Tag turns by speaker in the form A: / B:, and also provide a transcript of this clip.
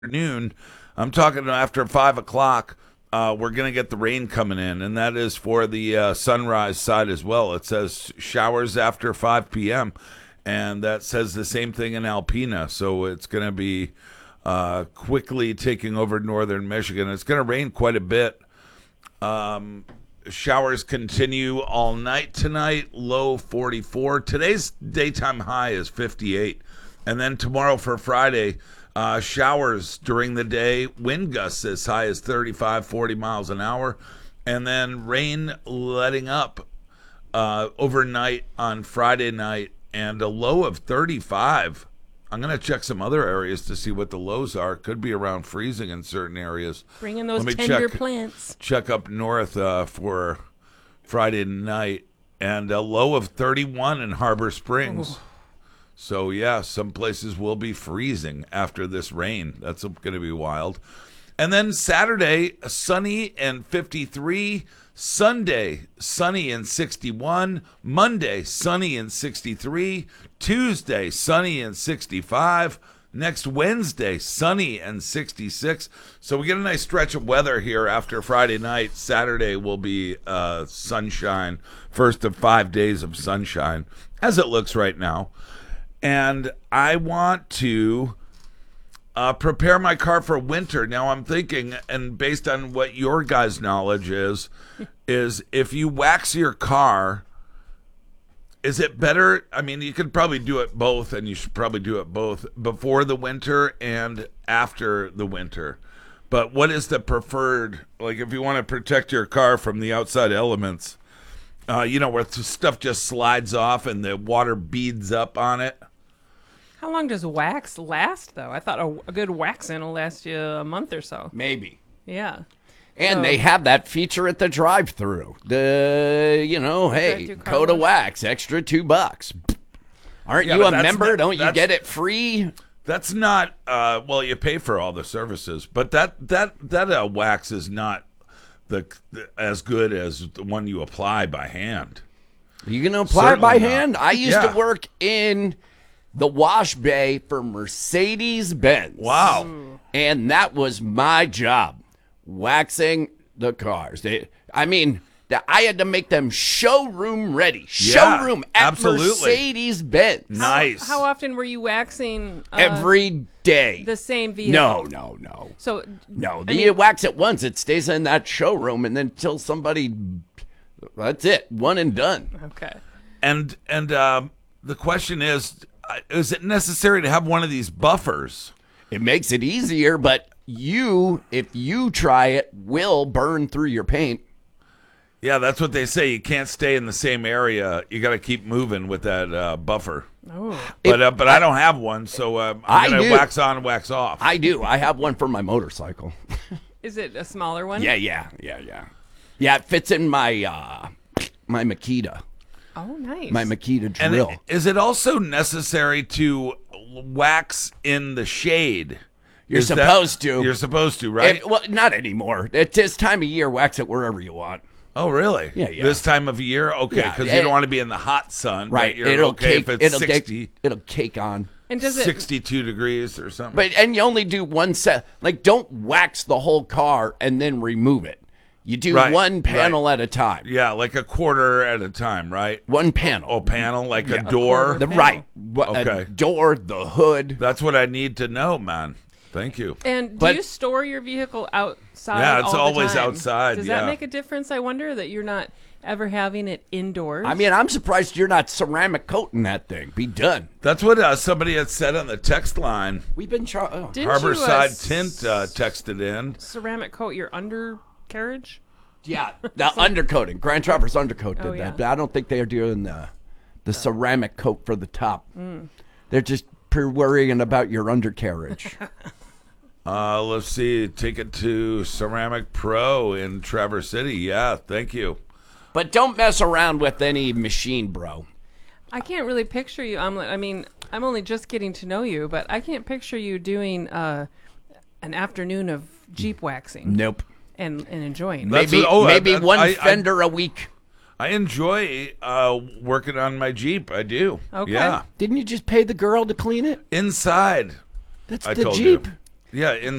A: Noon. I'm talking after 5 o'clock. We're going to get the rain coming in, and that is for the sunrise side as well. It says showers after 5 p.m., and that says the same thing in Alpena. So it's going to be quickly taking over northern Michigan. It's going to rain quite a bit. Showers continue all night tonight, low 44. Today's daytime high is 58. And then tomorrow for Friday, showers during the day, wind gusts as high as 35, 40 miles an hour, and then rain letting up overnight on Friday night, and a low of 35. I'm going to check some other areas to see what the lows are. Could be around freezing in certain areas.
B: Bring in those tender plants.
A: Check up north for Friday night, and a low of 31 in Harbor Springs. Ooh. So, yeah, some places will be freezing after this rain. That's going to be wild. And then Saturday, sunny and 53. Sunday, sunny and 61. Monday, sunny and 63. Tuesday, sunny and 65. Next Wednesday, sunny and 66. So we get a nice stretch of weather here after Friday night. Saturday will be sunshine. First of 5 days of sunshine, as it looks right now. And I want to prepare my car for winter. Now I'm thinking, and based on what your guys' knowledge is if you wax your car, is it better? I mean, you could probably do it both, and you should probably do it both before the winter and after the winter. But what is the preferred, like if you want to protect your car from the outside elements, where stuff just slides off and the water beads up on it?
B: How long does wax last, though? I thought a good waxing will last you a month or so.
C: Maybe.
B: Yeah.
C: And they have that feature at the drive-thru. Hey, coat of wax, extra $2. Aren't you a member? Don't you get it free?
A: That's not, you pay for all the services, but that wax is not as good as the one you apply by hand.
C: You can apply by hand? I used to work in the wash bay for Mercedes-Benz.
A: Wow.
C: And that was my job, waxing the cars. I had to make them showroom ready. Showroom at Mercedes-Benz.
A: Nice.
B: How often were you waxing?
C: Every day.
B: The same vehicle?
C: No.
B: So
C: you wax it once, it stays in that showroom, and then until somebody, that's it, one and done.
B: Okay.
A: And the question is it necessary to have one of these buffers?
C: It makes it easier, but if you try it, will burn through your paint.
A: Yeah, that's what they say. You can't stay in the same area. You got to keep moving with that buffer.
B: Oh,
A: but I don't have one, so I'm going to wax on and wax off.
C: I do. I have one for my motorcycle.
B: Is it a smaller one?
C: Yeah. Yeah, it fits in my my Makita.
B: Oh, nice.
C: My Makita drill.
A: And is it also necessary to wax in the shade?
C: You're supposed to.
A: You're supposed to, right?
C: Well, not anymore. It's this time of year, wax it wherever you want.
A: Oh, really?
C: Yeah.
A: This time of year? Okay, because you don't want to be in the hot sun.
C: Right.
A: It'll cake, if it's 60.
C: It'll cake on.
B: And does
A: 62 degrees or something.
C: And you only do one set. Like, don't wax the whole car and then remove it. You do one panel at a time.
A: Yeah, like a quarter at a time, right?
C: One panel.
A: Oh, panel, like a door?
C: Right.
A: Okay.
C: A door, the hood.
A: That's what I need to know, man. Thank you.
B: And do you store your vehicle outside?
A: Yeah, it's
B: all
A: always
B: the time?
A: outside.
B: Does that make a difference? I wonder that you're not ever having it indoors.
C: I mean, I'm surprised you're not ceramic coating that thing. Be done.
A: That's what somebody had said on the text line.
C: We've been
A: Harborside Tint texted in.
B: Ceramic coat your undercarriage?
C: Yeah, the undercoating. Grand Traverse Undercoat did that. But I don't think they are doing the ceramic coat for the top. They're just worrying about your undercarriage.
A: Let's see. Take it to Ceramic Pro in Traverse City. Yeah, thank you.
C: But don't mess around with any machine, bro.
B: I can't really picture you. I'm only just getting to know you, but I can't picture you doing an afternoon of Jeep waxing.
C: Nope.
B: And enjoying.
C: Maybe one fender a week.
A: I enjoy working on my Jeep. I do.
B: Okay.
A: Yeah.
C: Didn't you just pay the girl to clean it?
A: Inside.
C: That's the Jeep.
A: Yeah, in